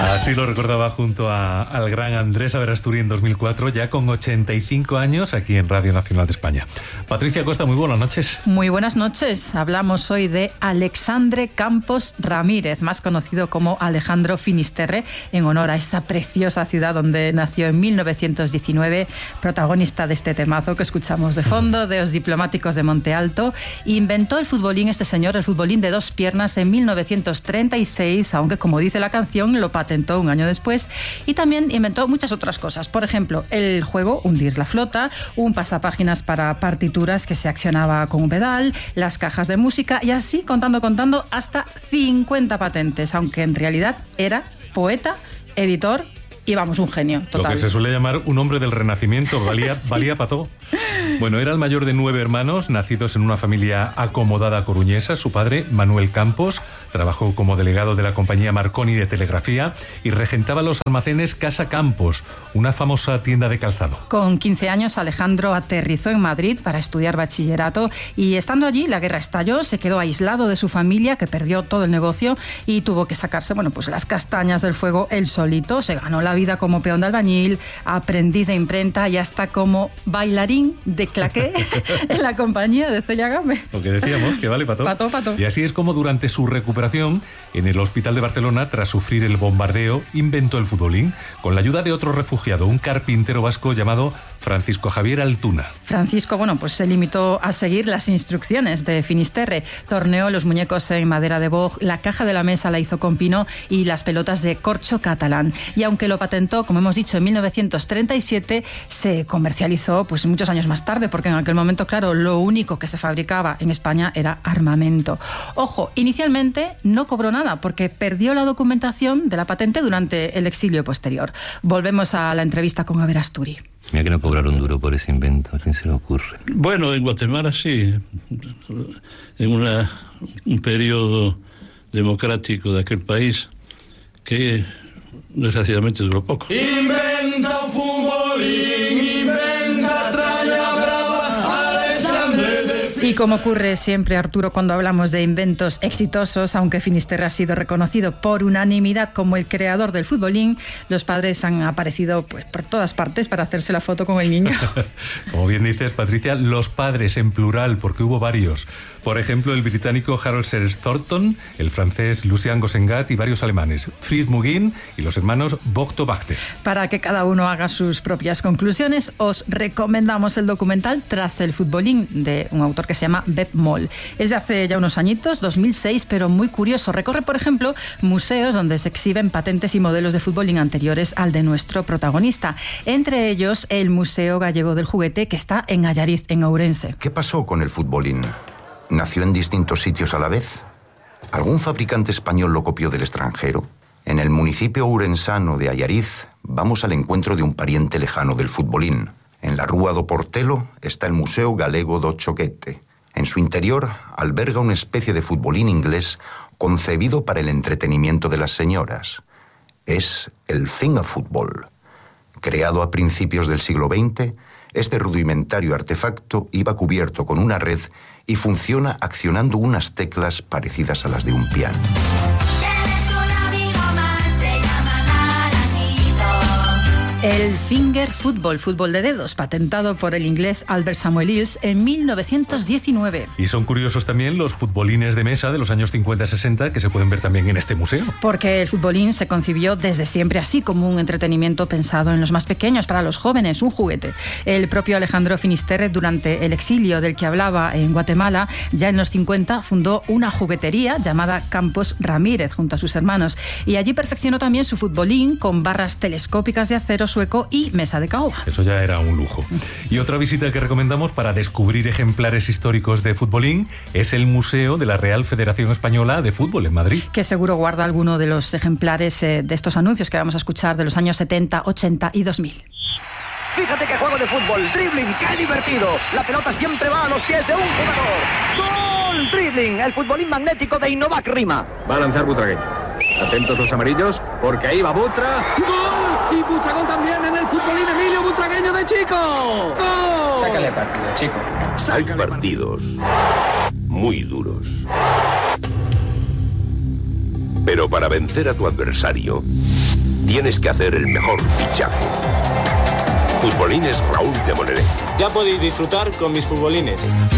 Así lo recordaba junto al gran Andrés Averasturi en 2004, ya con 85 años aquí en Radio Nacional de España. Patricia Costa, muy buenas noches. Muy buenas noches. Hablamos hoy de Alexandre Campos Ramírez, más conocido como Alejandro Finisterre, en honor a esa preciosa ciudad donde nació en 1919, protagonista de este temazo que escuchamos de fondo, de Os Diplomáticos de Monte Alto. Inventó el futbolín, este señor, el futbolín de dos piernas en 1936, aunque como dice la canción, lo patentó un año después, y también inventó muchas otras cosas. Por ejemplo, el juego Hundir la Flota, un pasapáginas para partituras que se accionaba con un pedal, las cajas de música, y así contando hasta 50 patentes, aunque en realidad era poeta, editor y vamos, un genio total. Lo que se suele llamar un hombre del Renacimiento, valía, sí. Valía para todo. Bueno, era el mayor de 9 hermanos, nacidos en una familia acomodada coruñesa. Su padre, Manuel Campos, trabajó como delegado de la compañía Marconi de telegrafía y regentaba los almacenes Casa Campos, una famosa tienda de calzado. Con 15 años, Alejandro aterrizó en Madrid para estudiar bachillerato y estando allí, la guerra estalló, se quedó aislado de su familia, que perdió todo el negocio y tuvo que sacarse, pues las castañas del fuego él solito. Se ganó la vida como peón de albañil, aprendiz de imprenta y hasta como bailarín de claqué en la compañía de Cella Game. Lo que decíamos, que vale para todo. Pa' todo. Y así es como durante su recuperación en el Hospital de Barcelona, tras sufrir el bombardeo, inventó el futbolín con la ayuda de otro refugiado, un carpintero vasco llamado Francisco Javier Altuna. Francisco, pues se limitó a seguir las instrucciones de Finisterre. Torneó los muñecos en madera de boj, la caja de la mesa la hizo con pino y las pelotas de corcho catalán. Y aunque lo patentó, como hemos dicho, en 1937, se comercializó muchos años más tarde, porque en aquel momento, claro, lo único que se fabricaba en España era armamento. Ojo, inicialmente no cobró nada porque perdió la documentación de la patente durante el exilio posterior. Volvemos a la entrevista con Averasturi. Mira que no cobraron duro por ese invento, ¿a quién se le ocurre? Bueno, en Guatemala sí, en un periodo democrático de aquel país que desgraciadamente duró poco. Inventa un futbolín, inventa tralla brava, Alexandre de Finisterre. Y como ocurre siempre, Arturo, cuando hablamos de inventos exitosos, aunque Finisterre ha sido reconocido por unanimidad como el creador del futbolín, los padres han aparecido por todas partes para hacerse la foto con el niño. Como bien dices, Patricia, los padres en plural, porque hubo varios. Por ejemplo, el británico Harold Sears Thornton, el francés Lucien Gossengat y varios alemanes, Fritz Mugin y los hermanos Bogto Bachte. Para que cada uno haga sus propias conclusiones, os recomendamos el documental Tras el futbolín, de un autor que se llama Beb Moll. Es de hace ya unos añitos, 2006, pero muy curioso. Recorre, por ejemplo, museos donde se exhiben patentes y modelos de futbolín anteriores al de nuestro protagonista. Entre ellos, el Museo Gallego del Juguete, que está en Allariz, en Ourense. ¿Qué pasó con el futbolín? ¿Nació en distintos sitios a la vez? ¿Algún fabricante español lo copió del extranjero? En el municipio ourensano de Allariz vamos al encuentro de un pariente lejano del futbolín. En la Rúa do Portelo está el Museo Galego do Choquete. En su interior alberga una especie de futbolín inglés concebido para el entretenimiento de las señoras. Es el fingerfootball. Creado a principios del siglo XX, este rudimentario artefacto iba cubierto con una red y funciona accionando unas teclas parecidas a las de un piano. El finger football, fútbol de dedos, patentado por el inglés Albert Samuel Hills en 1919. Y son curiosos también los futbolines de mesa de los años 50-60 que se pueden ver también en este museo. Porque el futbolín se concibió desde siempre así, como un entretenimiento pensado en los más pequeños, para los jóvenes, un juguete. El propio Alejandro Finisterre, durante el exilio del que hablaba en Guatemala, ya en los 50 fundó una juguetería llamada Campos Ramírez junto a sus hermanos. Y allí perfeccionó también su futbolín con barras telescópicas de acero sueco y mesa de caoba. Eso ya era un lujo. Y otra visita que recomendamos para descubrir ejemplares históricos de futbolín es el Museo de la Real Federación Española de Fútbol en Madrid. Que seguro guarda alguno de los ejemplares de estos anuncios que vamos a escuchar de los años 70, 80 y 2000. Fíjate qué juego de fútbol, dribbling, qué divertido. La pelota siempre va a los pies de un jugador. ¡Gol! Dribbling, el futbolín magnético de Innovac Rima. Va a lanzar Butragueño. Atentos los amarillos, porque ahí va Butra. ¡Gol! Y Butragol también en el futbolín Emilio Butragueño de Chico. ¡Gol! Sácale partido, Chico. Hay partidos muy duros. Pero para vencer a tu adversario, tienes que hacer el mejor fichaje. Futbolines Raúl de Monelet. Ya podéis disfrutar con mis futbolines.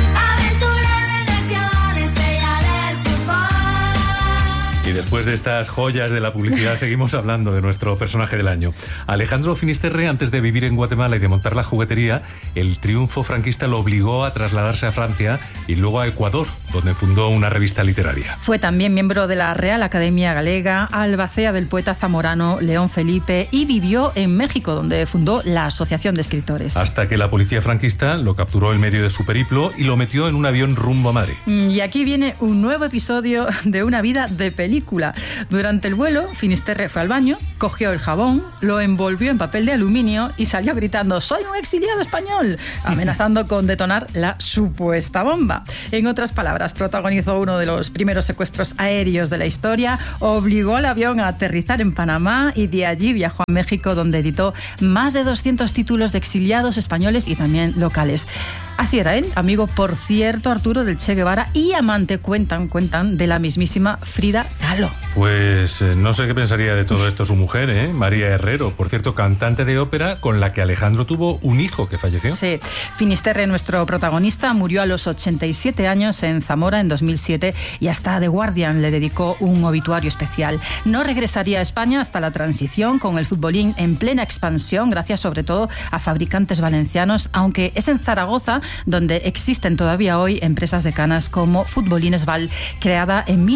Y después de estas joyas de la publicidad seguimos hablando de nuestro personaje del año. Alejandro Finisterre, antes de vivir en Guatemala y de montar la juguetería, el triunfo franquista lo obligó a trasladarse a Francia y luego a Ecuador, donde fundó una revista literaria. Fue también miembro de la Real Academia Galega, albacea del poeta zamorano León Felipe y vivió en México, donde fundó la Asociación de Escritores. Hasta que la policía franquista lo capturó en medio de su periplo y lo metió en un avión rumbo a Madrid. Y aquí viene un nuevo episodio de una vida de película. Durante el vuelo, Finisterre fue al baño, cogió el jabón, lo envolvió en papel de aluminio y salió gritando «¡Soy un exiliado español!», amenazando con detonar la supuesta bomba. En otras palabras, protagonizó uno de los primeros secuestros aéreos de la historia, obligó al avión a aterrizar en Panamá y de allí viajó a México, donde editó más de 200 títulos de exiliados españoles y también locales. Así era él, amigo, por cierto, Arturo, del Che Guevara y amante, cuentan, de la mismísima Frida Kahlo. Pues no sé qué pensaría de todo esto su mujer, María Herrero, por cierto, cantante de ópera con la que Alejandro tuvo un hijo que falleció. Sí, Finisterre, nuestro protagonista, murió a los 87 años en Zamora en 2007 y hasta The Guardian le dedicó un obituario especial. No regresaría a España hasta la transición, con el futbolín en plena expansión, gracias sobre todo a fabricantes valencianos, aunque es en Zaragoza donde existen todavía hoy empresas decanas como Futbolines Val, creada en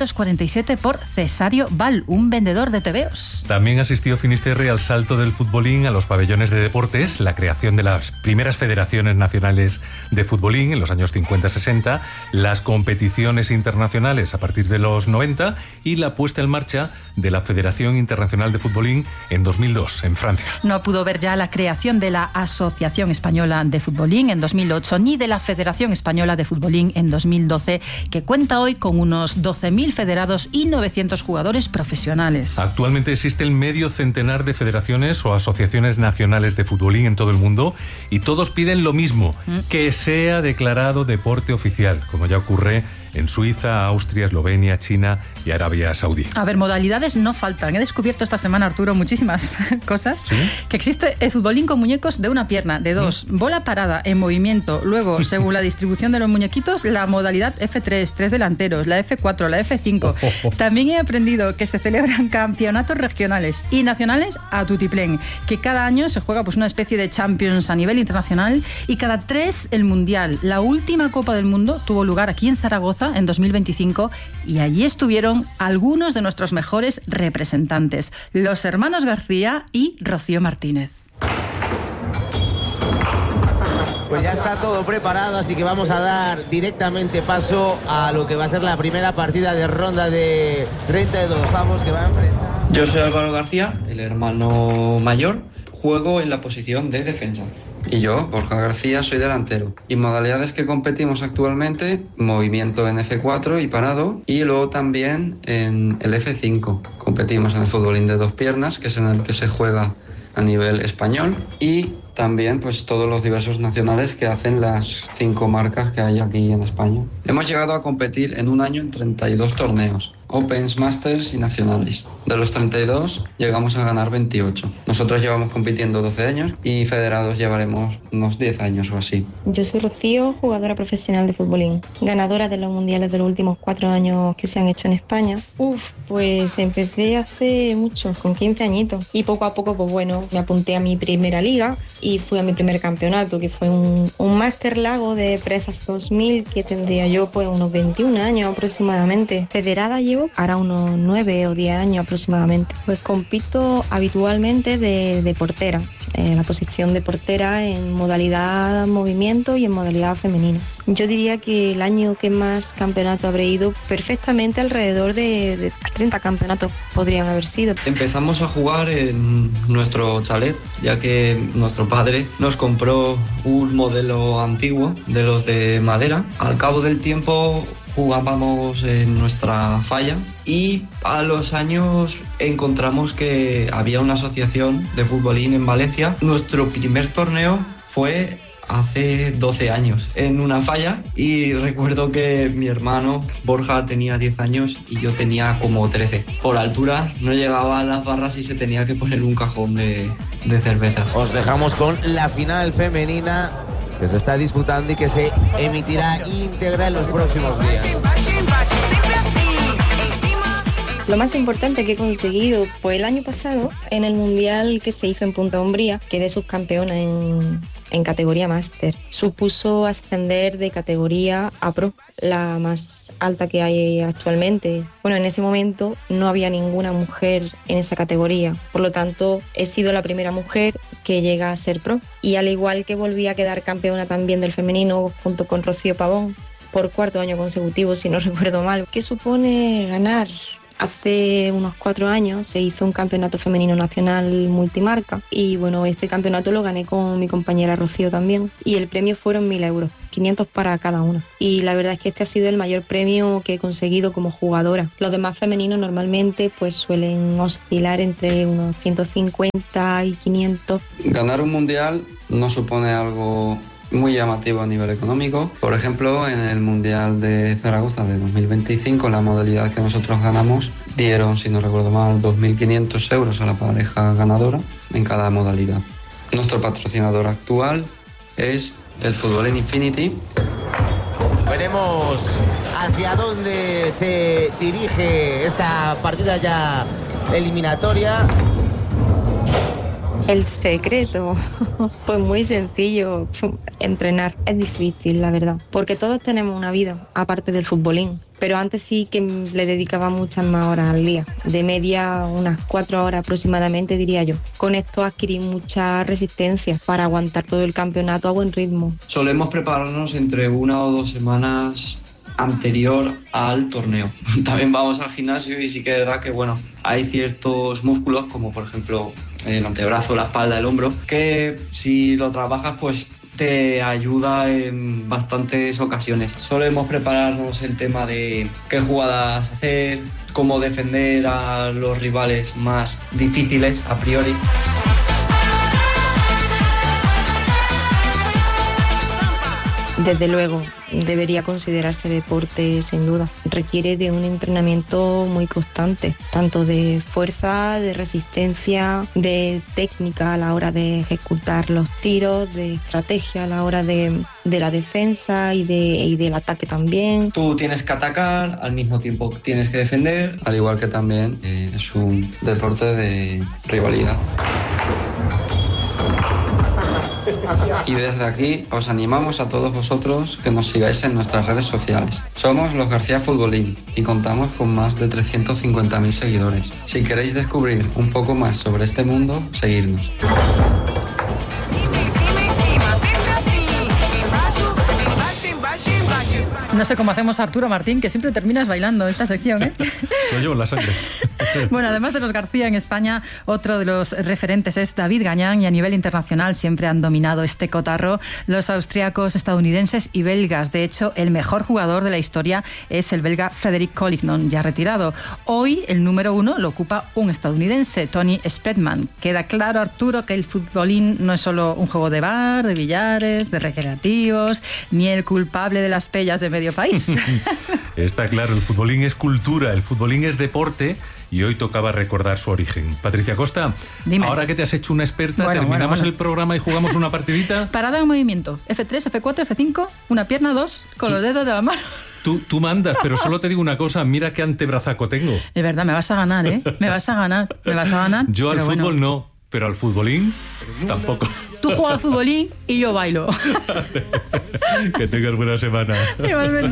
1947 por Cesario Val, un vendedor de tebeos. También asistió Finisterre al salto del futbolín a los pabellones de deportes, la creación de las primeras federaciones nacionales de futbolín en los años 50-60, las competiciones internacionales a partir de los 90 y la puesta en marcha de la Federación Internacional de Futbolín en 2002, en Francia. No pudo ver ya la creación de la Asociación Española de Futbolín en 2008, ni de la Federación Española de Futbolín en 2012, que cuenta hoy con unos 12.000 federados y 900 jugadores profesionales. Actualmente existen medio centenar de federaciones o asociaciones nacionales de futbolín en todo el mundo y todos piden lo mismo, que sea declarado deporte oficial, como ya ocurre en Suiza, Austria, Eslovenia, China y Arabia Saudí. A ver, modalidades no faltan. He descubierto esta semana, Arturo, muchísimas cosas. ¿Sí? Que existe el futbolín con muñecos de una pierna, de dos, bola parada, en movimiento. Luego, según la distribución de los muñequitos, la modalidad F3, 3 delanteros, la F4, la F5. También he aprendido que se celebran campeonatos regionales y nacionales a tutiplén, que cada año se juega pues una especie de Champions a nivel internacional y cada 3 el Mundial. La última Copa del Mundo tuvo lugar aquí en Zaragoza en 2025 y allí estuvieron algunos de nuestros mejores representantes, los hermanos García y Rocío Martínez. Pues ya está todo preparado, así que vamos a dar directamente paso a lo que va a ser la primera partida de ronda de 32 avos que va a enfrentar. Yo soy Álvaro García, el hermano mayor, juego en la posición de defensa. Y yo, Borja García, soy delantero. Y modalidades que competimos actualmente, movimiento en F4 y parado, y luego también en el F5. Competimos en el futbolín de dos piernas, que es en el que se juega a nivel español, y también pues todos los diversos nacionales que hacen las 5 marcas que hay aquí en España. Hemos llegado a competir en un año en 32 torneos, Opens, Masters y nacionales. De los 32 llegamos a ganar 28. Nosotros llevamos compitiendo 12 años y federados llevaremos unos 10 años o así. Yo soy Rocío, jugadora profesional de futbolín, ganadora de los mundiales de los últimos 4 años que se han hecho en España. Pues empecé hace mucho, con 15 añitos, y poco a poco pues bueno, me apunté a mi primera liga y fui a mi primer campeonato, que fue un Máster Lago de Presas 2000, que tendría yo pues unos 21 años aproximadamente. Federada llevo ahora unos 9 o 10 años aproximadamente. Pues compito habitualmente de portera, la posición de portera en modalidad movimiento y en modalidad femenina. Yo diría que el año que más campeonato habré ido, perfectamente alrededor de 30 campeonatos podrían haber sido. Empezamos a jugar en nuestro chalet, ya que nuestro padre nos compró un modelo antiguo de los de madera. Al cabo del tiempo jugábamos en nuestra falla y a los años encontramos que había una asociación de futbolín en Valencia. Nuestro primer torneo fue hace 12 años en una falla y recuerdo que mi hermano Borja tenía 10 años y yo tenía como 13. Por altura no llegaba a las barras y se tenía que poner un cajón de cervezas. Os dejamos con la final femenina que se está disputando y que se emitirá íntegra en los próximos días. Lo más importante que he conseguido, pues el año pasado, en el Mundial que se hizo en Punta Umbría, quedé subcampeona en categoría máster. Supuso ascender de categoría a pro, la más alta que hay actualmente. Bueno, en ese momento no había ninguna mujer en esa categoría, por lo tanto he sido la primera mujer que llega a ser pro. Y al igual que volví a quedar campeona también del femenino junto con Rocío Pavón, por 4º año consecutivo, si no recuerdo mal. ¿Qué supone ganar? Hace unos 4 años se hizo un campeonato femenino nacional multimarca y bueno, este campeonato lo gané con mi compañera Rocío también y el premio fueron 1.000 euros, 500 para cada una. Y la verdad es que este ha sido el mayor premio que he conseguido como jugadora. Los demás femeninos normalmente pues suelen oscilar entre unos 150 y 500. Ganar un mundial no supone algo muy llamativo a nivel económico. Por ejemplo, en el Mundial de Zaragoza de 2025, la modalidad que nosotros ganamos, dieron, si no recuerdo mal, 2.500 euros a la pareja ganadora en cada modalidad. Nuestro patrocinador actual es el Futbolín Infinity. Veremos hacia dónde se dirige esta partida ya eliminatoria. El secreto, pues muy sencillo, entrenar. Es difícil, la verdad, porque todos tenemos una vida, aparte del futbolín. Pero antes sí que le dedicaba muchas más horas al día, de media unas 4 horas aproximadamente, diría yo. Con esto adquirí mucha resistencia para aguantar todo el campeonato a buen ritmo. Solemos prepararnos entre 1 o 2 semanas anterior al torneo. También vamos al gimnasio y sí que es verdad que bueno, hay ciertos músculos como por ejemplo el antebrazo, la espalda, el hombro, que si lo trabajas pues te ayuda en bastantes ocasiones. Solemos prepararnos el tema de qué jugadas hacer, cómo defender a los rivales más difíciles a priori. Desde luego, debería considerarse deporte sin duda. Requiere de un entrenamiento muy constante, tanto de fuerza, de resistencia, de técnica a la hora de ejecutar los tiros, de estrategia a la hora de la defensa y del ataque también. Tú tienes que atacar, al mismo tiempo tienes que defender. Al igual que también es un deporte de rivalidad. Y desde aquí os animamos a todos vosotros que nos sigáis en nuestras redes sociales. Somos los García Futbolín y contamos con más de 350.000 seguidores. Si queréis descubrir un poco más sobre este mundo, seguidnos. No sé cómo hacemos Arturo Martín, que siempre terminas bailando esta sección, ¿eh? Lo llevo en la sangre. Bueno, además de los García en España, otro de los referentes es David Gañán y a nivel internacional siempre han dominado este cotarro los austriacos, estadounidenses y belgas. De hecho, el mejor jugador de la historia es el belga Frederick Collignon, ya retirado. Hoy el número 1 lo ocupa un estadounidense, Tony Spedman. Queda claro, Arturo, que el futbolín no es solo un juego de bar, de billares, de recreativos, ni el culpable de las pellas de medio país. Está claro, el futbolín es cultura, el futbolín es deporte y hoy tocaba recordar su origen. Patricia Costa, dime. Ahora que te has hecho una experta, ¿terminamos el programa y jugamos una partidita? Parada en movimiento, F3, F4, F5, una pierna, 2, con los dedos de la mano. Tú mandas, pero solo te digo una cosa, mira qué antebrazaco tengo. Es verdad, me vas a ganar, ¿eh? Me vas a ganar. Yo al fútbol no, pero al futbolín tampoco. Tú juegas al futbolín y yo bailo. Que tengas buena semana. Igualmente.